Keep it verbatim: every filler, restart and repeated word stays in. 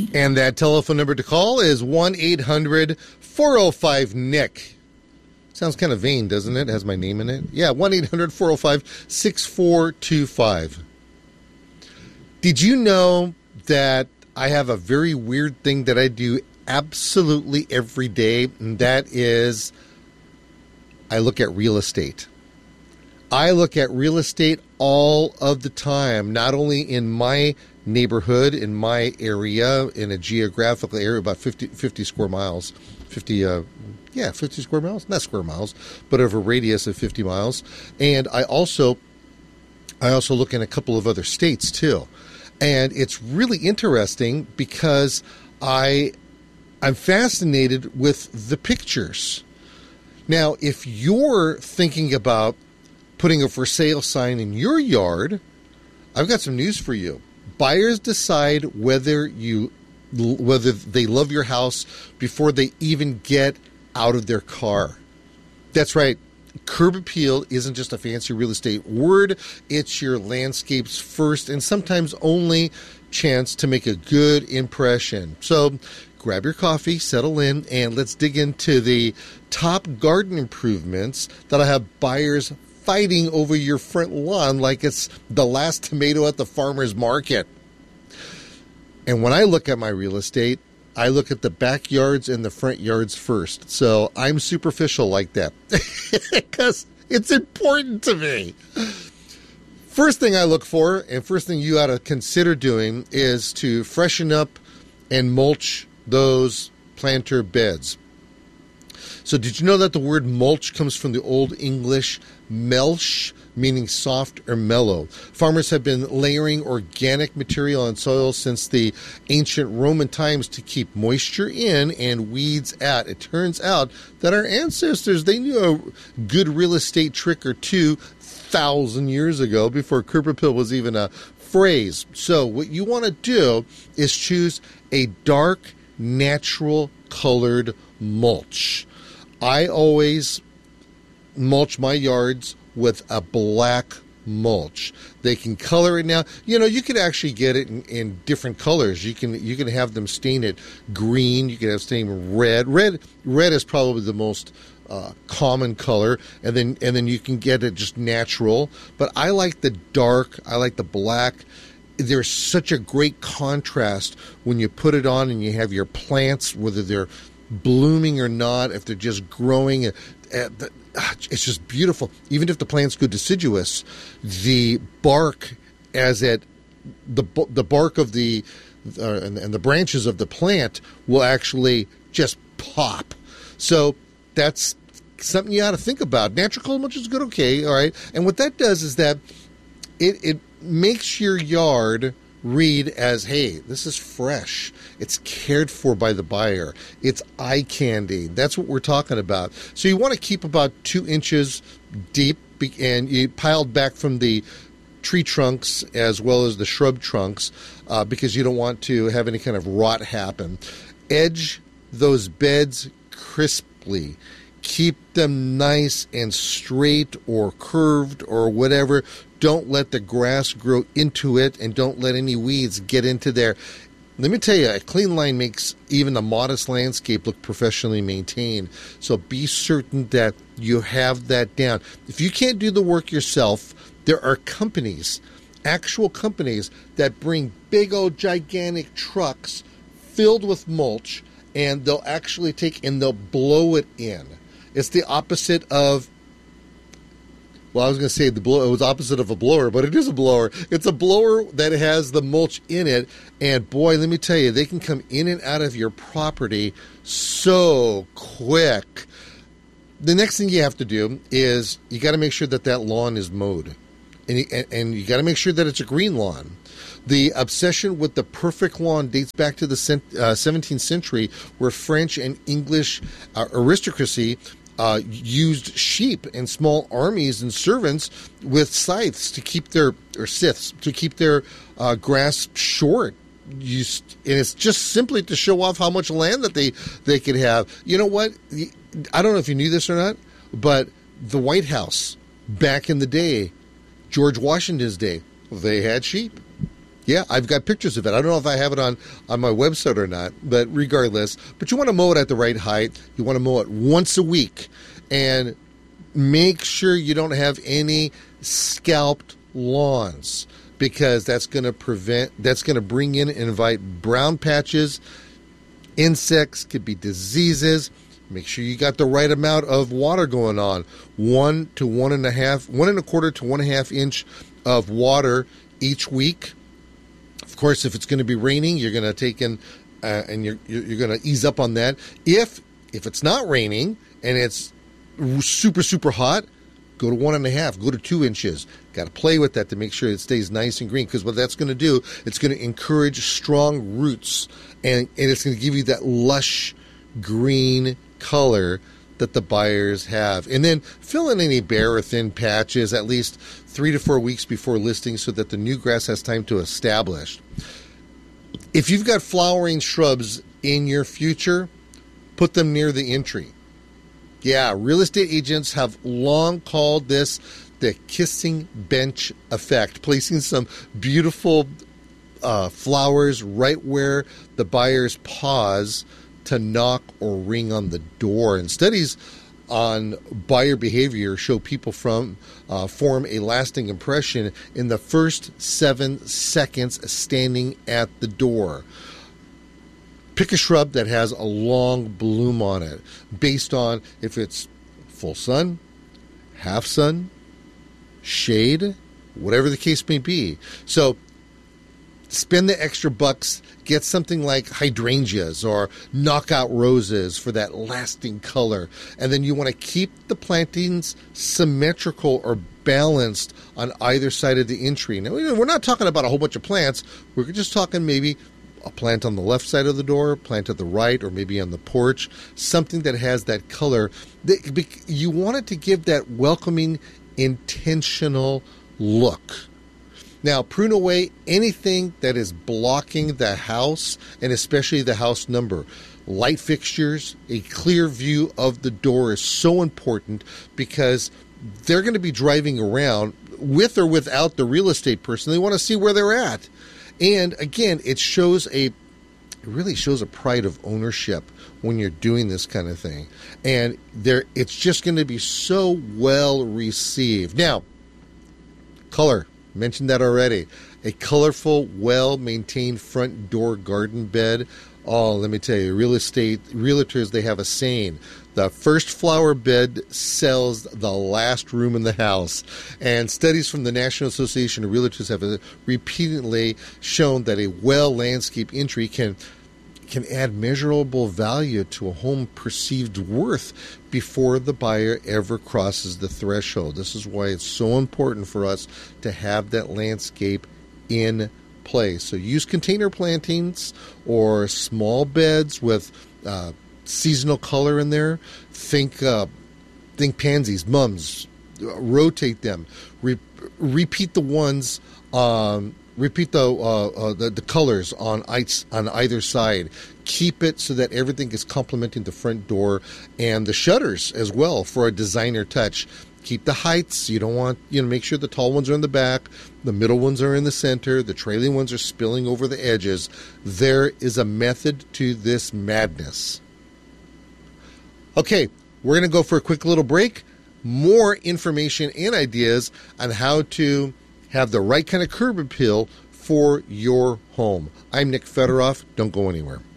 And that telephone number to call is one eight hundred four oh five N I C. Sounds kind of vain, doesn't it? It has my name in it. Yeah, one eight hundred four oh five six four two five. Did you know that I have a very weird thing that I do absolutely every day, and that is I look at real estate. I look at real estate all of the time, not only in my neighborhood, in my area, in a geographical area, about fifty, fifty square miles, fifty, uh, yeah, fifty square miles, not square miles, but over a radius of fifty miles. And I also, I also look in a couple of other states too. And it's really interesting because I, I'm fascinated with the pictures. Now, if you're thinking about putting a for sale sign in your yard, I've got some news for you. Buyers decide whether you, whether they love your house before they even get out of their car. That's right. Curb appeal isn't just a fancy real estate word. It's your landscape's first and sometimes only chance to make a good impression. So grab your coffee, settle in, and let's dig into the top garden improvements that'll have buyers fighting over your front lawn like it's the last tomato at the farmer's market. And when I look at my real estate, I look at the backyards and the front yards first. So I'm superficial like that because it's important to me. First thing I look for, and first thing you ought to consider doing, is to freshen up and mulch those planter beds. So did you know that the word mulch comes from the Old English melch, meaning soft or mellow? Farmers have been layering organic material on soil since the ancient Roman times to keep moisture in and weeds out. It turns out that our ancestors, they knew a good real estate trick or two thousand years ago before curb appeal was even a phrase. So what you want to do is choose a dark, natural colored mulch. I always mulch my yards with a black mulch. They can color it now. You know, you could actually get it in, in different colors. You can you can have them stain it green. You can have stain red. Red red is probably the most uh, common color, and then and then you can get it just natural. But I like the dark. I like the black. There's such a great contrast when you put it on and you have your plants, whether they're blooming or not, if they're just growing. Uh, the, It's just beautiful. Even if the plants go deciduous, the bark, as it the the bark of the uh, and, and the branches of the plant will actually just pop. So that's something you ought to think about. Natural color mulch is good, okay, all right. And what that does is that it it makes your yard read as, hey, this is fresh. It's cared for by the buyer. It's eye candy. That's what we're talking about. So you want to keep about two inches deep and you piled back from the tree trunks as well as the shrub trunks uh, because you don't want to have any kind of rot happen. Edge those beds crisply. Keep them nice and straight or curved or whatever. Don't let the grass grow into it, and don't let any weeds get into there. Let me tell you, a clean line makes even a modest landscape look professionally maintained. So be certain that you have that down. If you can't do the work yourself, there are companies, actual companies, that bring big old gigantic trucks filled with mulch, and they'll actually take and they'll blow it in. It's the opposite of, well, I was going to say the blow, it was opposite of a blower, but it is a blower. It's a blower that has the mulch in it. And boy, let me tell you, they can come in and out of your property so quick. The next thing you have to do is you got to make sure that that lawn is mowed. And you, and you got to make sure that it's a green lawn. The obsession with the perfect lawn dates back to the uh, seventeenth century, where French and English uh, aristocracy Uh, used sheep and small armies and servants with scythes to keep their, or scythes, to keep their uh, grass short. Used, and it's just simply to show off how much land that they, they could have. You know what? I don't know if you knew this or not, but the White House, back in the day, George Washington's day, they had sheep. Yeah, I've got pictures of it. I don't know if I have it on, on my website or not, but regardless. But you want to mow it at the right height. You want to mow it once a week. And make sure you don't have any scalped lawns, because that's going to prevent, that's going to bring in and invite brown patches, insects, could be diseases. Make sure you got the right amount of water going on. One to one and a half, one and a quarter to one and a half inch of water each week. Of course, if it's going to be raining, you're going to take in, uh, and you're you're going to ease up on that. If if it's not raining and it's super super hot, go to one and a half, go to two inches. Got to play with that to make sure it stays nice and green, because what that's going to do, it's going to encourage strong roots, and, and it's going to give you that lush green color that the buyers have. And then fill in any bare or thin patches at least three to four weeks before listing, so that the new grass has time to establish. If you've got flowering shrubs in your future, put them near the entry. Yeah, real estate agents have long called this the kissing bench effect, placing some beautiful uh, flowers right where the buyers pause to knock or ring on the door. And studies on buyer behavior show people from uh, form a lasting impression in the first seven seconds standing at the door. Pick a shrub that has a long bloom on it, based on if it's full sun, half sun, shade, whatever the case may be. So spend the extra bucks, get something like hydrangeas or knockout roses for that lasting color. And then you want to keep the plantings symmetrical or balanced on either side of the entry. Now, we're not talking about a whole bunch of plants. We're just talking maybe a plant on the left side of the door, a plant at the right, or maybe on the porch, something that has that color. You want it to give that welcoming, intentional look. Now, prune away anything that is blocking the house, and especially the house number. Light fixtures, a clear view of the door is so important, because they're going to be driving around with or without the real estate person. They want to see where they're at. And again, it shows a, it really shows a pride of ownership when you're doing this kind of thing. And there, it's just going to be so well received. Now, color. Mentioned that already. A colorful, well-maintained front door garden bed. Oh, let me tell you, real estate realtors, they have a saying: the first flower bed sells the last room in the house. And studies from the National Association of Realtors have repeatedly shown that a well-landscaped entry can can add measurable value to a home perceived worth before the buyer ever crosses the threshold. This is why it's so important for us to have that landscape in place. So use container plantings or small beds with uh, seasonal color in there. Think uh, think pansies, mums. Rotate them. Re- repeat the ones um, Repeat the, uh, uh, the the colors on each, on either side. Keep it so that everything is complementing the front door, and the shutters as well for a designer touch. Keep the heights. You don't want, you know, make sure the tall ones are in the back, the middle ones are in the center, the trailing ones are spilling over the edges. There is a method to this madness. Okay, we're going to go for a quick little break. More information and ideas on how to have the right kind of curb appeal for your home. I'm Nick Federoff. Don't go anywhere.